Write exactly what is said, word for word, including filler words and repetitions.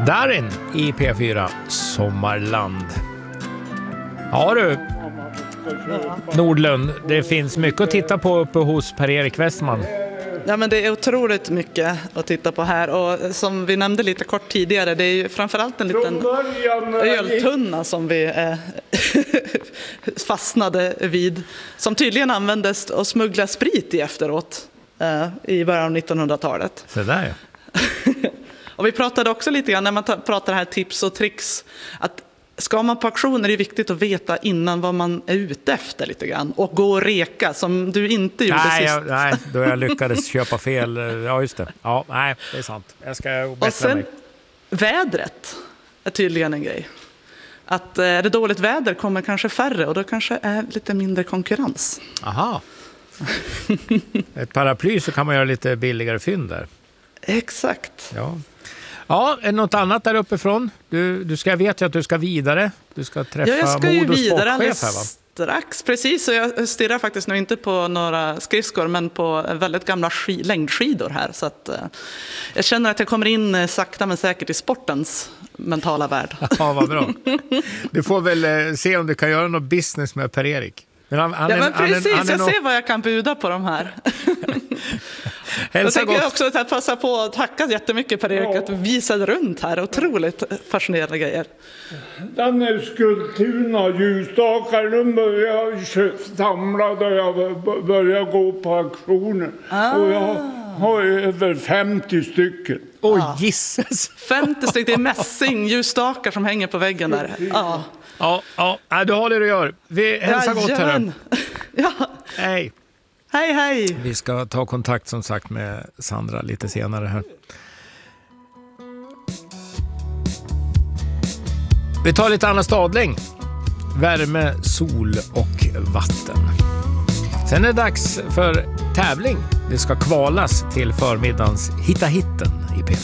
Darin i P fyra Sommarland. Ja du, Nordlund, det finns mycket att titta på uppe hos Per-Erik Westman. Ja, men det är otroligt mycket att titta på här, och som vi nämnde lite kort tidigare, det är ju framförallt en liten öltunna som vi eh, fastnade vid, som tydligen användes att smuggla sprit i efteråt eh, i början av nittonhundratalet. Så där ja. Och vi pratade också lite grann när man ta- pratar här tips och tricks, att ska man på auktioner är det viktigt att veta innan vad man är ute efter lite grann. Och gå och reka, som du inte gjorde nej, sist. Jag, nej, då jag lyckades köpa fel. Ja, just det. Ja, nej, det är sant. Jag ska bättra och sen, mig. Vädret är tydligen en grej. Att är det dåligt väder kommer kanske färre, och då kanske är lite mindre konkurrens. Aha. Ett paraply så kan man göra lite billigare fynd där. Exakt. Ja. Ja, är det något annat där uppifrån? Du, du ska, jag vet ju att du ska vidare. Du ska träffa Ja, jag ska ju mod- och vidare sportchef här, va? strax. Precis, och jag stirrar faktiskt nu inte på några skridskor, men på väldigt gamla sk- längdskidor här. Så att, eh, jag känner att jag kommer in eh, sakta men säkert i sportens mentala värld. Ja, vad bra. Du får väl eh, se om du kan göra något business med Per-Erik. Men han, han Ja, är, men precis, han är, han är jag nog... ser vad jag kan buda på de här. Jag Hälsa tänker gott. också att passa på att tacka jättemycket Per-Erik att visa runt här. Otroligt fascinerande grejer. Den är Skultuna ljusstakar, de började samla då jag började gå på auktioner. Ah. Och jag har över femtio stycken. Oj, gisses. femtio stycken, det är mässing, ljusstakar som hänger på väggen där. Ja, Ja, ja. Nej, du har det du gör. Vi hälsar gott här. Jajamän. Ja. Hej. Hej, hej. Vi ska ta kontakt som sagt med Sandra lite senare här. Vi tar lite annan stadling. Värme, sol och vatten. Sen är det dags för tävling. Det ska kvalas till förmiddagens Hitta hitten i P